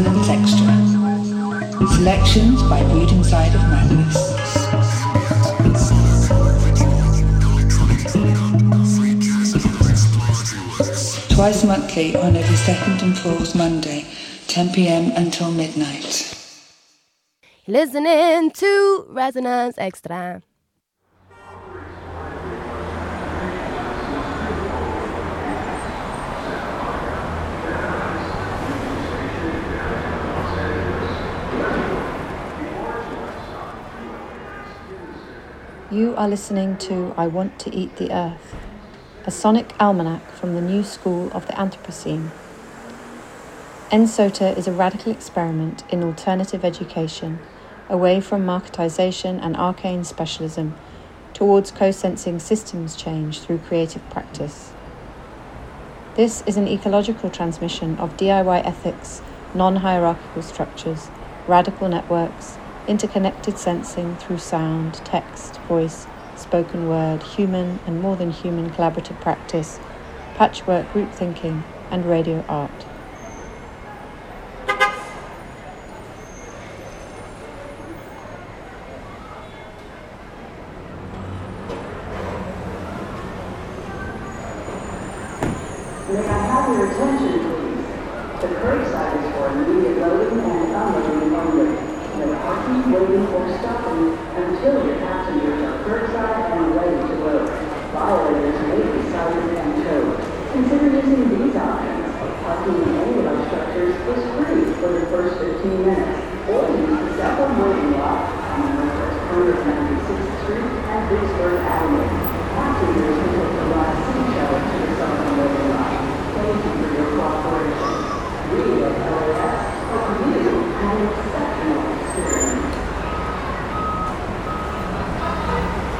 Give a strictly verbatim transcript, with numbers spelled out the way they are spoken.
Extra. Selections by Breeding Side of Madness. Twice monthly on every second and fourth Monday, ten p.m. until midnight. Listening to Resonance Extra. You are listening to I Want to Eat the Earth, a sonic almanac from the new school of the Anthropocene. N-SOTA is a radical experiment in alternative education, away from marketization and arcane specialism, towards co-sensing systems change through creative practice. This is an ecological transmission of D I Y ethics, non-hierarchical structures, radical networks, interconnected sensing through sound, text, voice, spoken word, human and more than human collaborative practice, patchwork group thinking, and radio art. May I have your attention, please? The curbside is for immediate loading and unloading only. No parking, waiting, or stopping until your passengers are curbside and ready to load. Violators may be cited and towed. Consider using these options. Parking in any of our structures is free for the first fifteen minutes.